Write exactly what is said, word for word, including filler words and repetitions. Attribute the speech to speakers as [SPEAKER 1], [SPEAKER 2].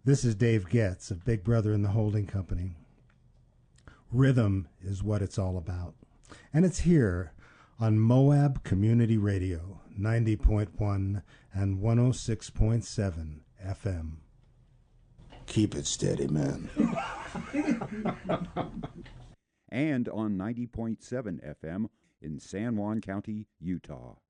[SPEAKER 1] This is Dave Getz of Big Brother and the Holding Company. Rhythm is what it's all about. And it's here on Moab Community Radio, ninety point one and one oh six point seven F M.
[SPEAKER 2] Keep it steady, man.
[SPEAKER 3] And on ninety point seven F M in San Juan County, Utah.